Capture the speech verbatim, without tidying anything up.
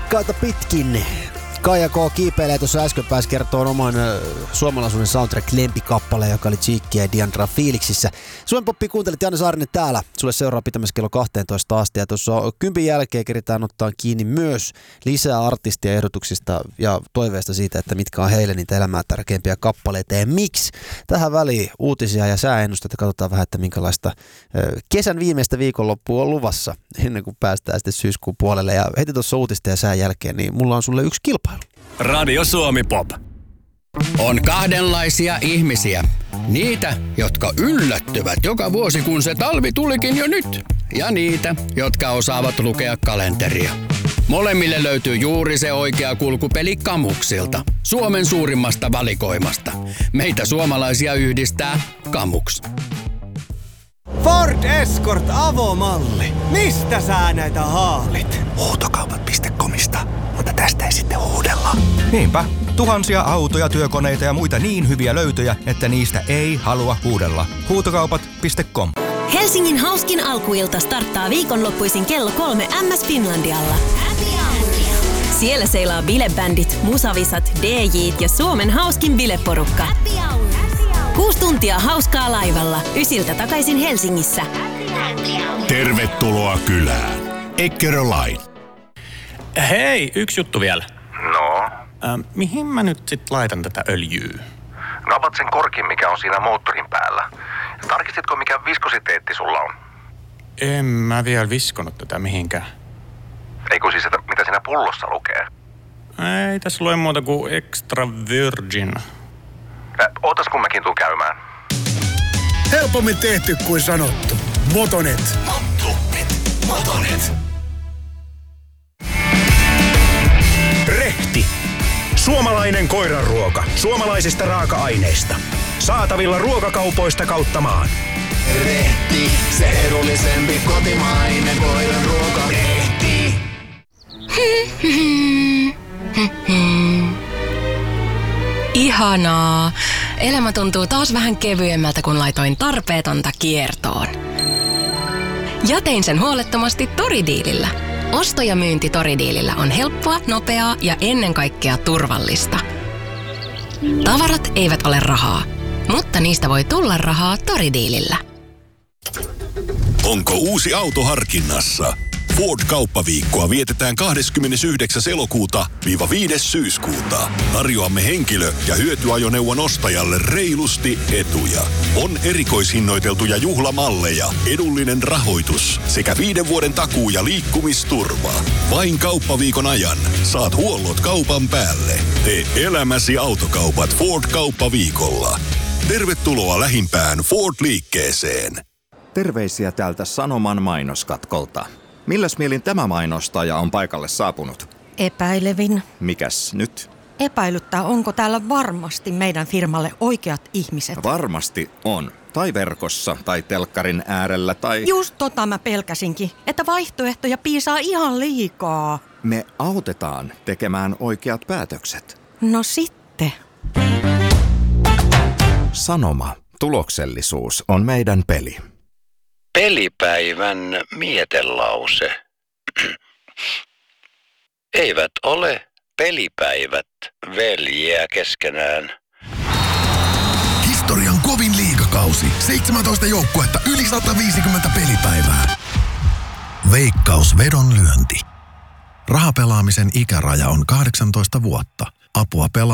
Raskaita pitkin. Kaija K. kiipeilee tuossa äsken pääsi kertoon oman äh, suomalaisuuden soundtrack-lempikappaleen, joka oli Cheekkiä ja Diandra fiiliksissä. Suomen Poppi kuuntelit, Janne Saarinen täällä. Sulle seuraa pitämässä kello kaksitoista asti. Ja tuossa kympin jälkeen keritään ottaa kiinni myös lisää artistia ehdotuksista ja toiveista siitä, että mitkä on heille niitä elämää tärkeimpiä kappaleita ja miksi. Tähän väliin uutisia ja sääennustetta. Katsotaan vähän, että minkälaista äh, kesän viimeistä viikonloppua on luvassa ennen kuin päästään sitten syyskuun puolelle. Ja heti tuossa uutista ja sään jälkeen, niin mulla on sulle yksi kilpailu. Radio Suomi Pop. On kahdenlaisia ihmisiä. Niitä, jotka yllättyvät joka vuosi, kun se talvi tulikin jo nyt. Ja niitä, jotka osaavat lukea kalenteria. Molemmille löytyy juuri se oikea kulkupeli Kamuksilta. Suomen suurimmasta valikoimasta. Meitä suomalaisia yhdistää Kamuks. Ford Escort avomalli. Mistä sä näitä haalit? Huutokaupat piste comista, mutta tästä ei sitten huudella. Niinpä. Tuhansia autoja, työkoneita ja muita niin hyviä löytöjä, että niistä ei halua huudella. Huutokaupat piste com. Helsingin hauskin alkuilta starttaa viikonloppuisin kello kolme M S Finlandialla. Siellä seilaa bilebändit, musavisat, D J:t ja Suomen hauskin bileporukka. Kuusi tuntia hauskaa laivalla, ysiltä takaisin Helsingissä. Tervetuloa kylään. Eckerö-Line. Hei, yksi juttu vielä. No? Äh, mihin mä nyt sit laitan tätä öljyä? No avat sen korkin, mikä on siinä moottorin päällä. Tarkistitko, mikä viskositeetti sulla on? En mä vielä viskonut tätä mihinkään. Eikö siis, että mitä siinä pullossa lukee? Ei tässä lue muuta kuin extra virgin. Äh, ootas kun mäkin tuun käymään. Helpommin tehty kuin sanottu. Motonet. Motonet. Motonet. Rehti. Suomalainen koiranruoka. Suomalaisista raaka-aineista. Saatavilla ruokakaupoista kautta maan. Rehti. Se edullisempi kotimainen koiranruoka. Rehti. Ihanaa. Elämä tuntuu taas vähän kevyemmältä, kun laitoin tarpeetonta kiertoon. Ja tein sen huolettomasti Toridiilillä. Osto ja myynti Toridiilillä on helppoa, nopeaa ja ennen kaikkea turvallista. Tavarat eivät ole rahaa, mutta niistä voi tulla rahaa Toridiilillä. Onko uusi auto harkinnassa? Ford-kauppaviikkoa vietetään kahdeskymmenesyhdeksäs elokuuta viiva viides syyskuuta. Tarjoamme henkilö- ja hyötyajoneuvon ostajalle reilusti etuja. On erikoishinnoiteltuja juhlamalleja, edullinen rahoitus sekä viiden vuoden takuu- ja liikkumisturva. Vain kauppaviikon ajan saat huollot kaupan päälle. Tee elämäsi autokaupat Ford-kauppaviikolla. Tervetuloa lähimpään Ford-liikkeeseen. Terveisiä täältä Sanoman mainoskatkolta. Milläs mielin tämä mainostaja on paikalle saapunut? Epäilevin. Mikäs nyt? Epäilyttää, onko täällä varmasti meidän firmalle oikeat ihmiset. Varmasti on. Tai verkossa, tai telkkarin äärellä, tai... Just tota mä pelkäsinkin, että vaihtoehtoja piisaa ihan liikaa. Me autetaan tekemään oikeat päätökset. No sitten. Sanoma. Tuloksellisuus on meidän peli. Pelipäivän mietelause. Eivät ole pelipäivät veljiä keskenään. Historian kovin liigakausi. seitsemäntoista joukkuetta, yli sata viisikymmentä pelipäivää. Veikkaus vedonlyönti. Rahapelaamisen ikäraja on kahdeksantoista vuotta. Apua pelaa